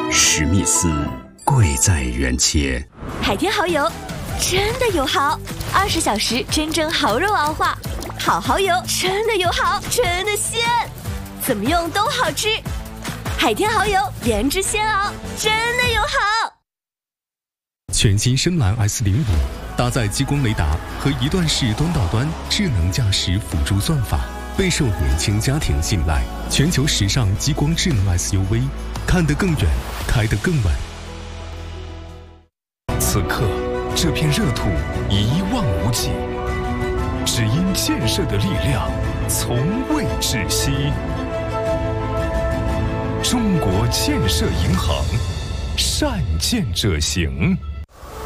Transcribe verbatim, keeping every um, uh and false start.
史密斯，贵在原切。 海天蚝油真的有蚝，二十小时真正蚝肉熬化，好蚝油真的有蚝，真的鲜，怎么用都好吃。海天蚝油原汁鲜熬，真的有好。 全新深蓝 S 零五，搭载激光雷达和一段式端到端智能驾驶辅助算法，备受年轻家庭信赖。全球时尚激光智能 S U V， 看得更远，开得更稳。此刻，这片热土一望无际，只因建设的力量从未止息。中国建设银行，善建者行。